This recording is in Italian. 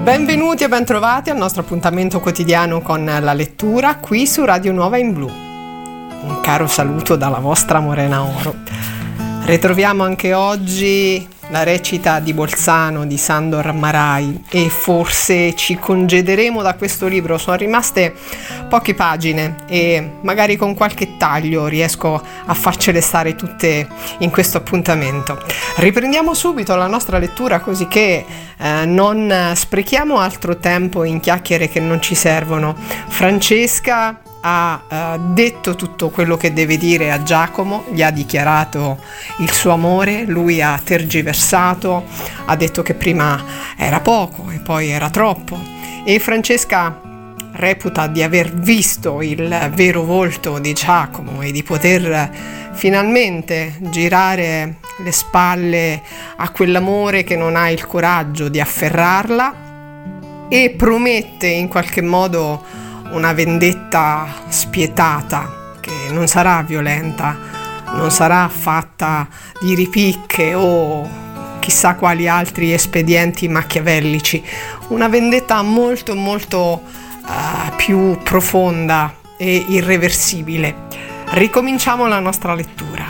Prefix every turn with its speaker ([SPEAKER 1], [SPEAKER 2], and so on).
[SPEAKER 1] Benvenuti e bentrovati al nostro appuntamento quotidiano con la lettura qui su Radio Nuova in Blu. Un caro saluto dalla vostra Morena Oro. Ritroviamo anche oggi la recita di Bolzano di Sandor Marai e forse ci congederemo da questo libro. Sono rimaste poche pagine e magari con qualche taglio riesco a farcele stare tutte in questo appuntamento. Riprendiamo subito la nostra lettura così che non sprechiamo altro tempo in chiacchiere che non ci servono. Francesca ha detto tutto quello che deve dire a Giacomo, gli ha dichiarato il suo amore, lui ha tergiversato, ha detto che prima era poco e poi era troppo, e Francesca reputa di aver visto il vero volto di Giacomo e di poter finalmente girare le spalle a quell'amore che non ha il coraggio di afferrarla, e promette in qualche modo una vendetta spietata che non sarà violenta, non sarà fatta di ripicche o chissà quali altri espedienti machiavellici, una vendetta molto più profonda e irreversibile. Ricominciamo la nostra lettura.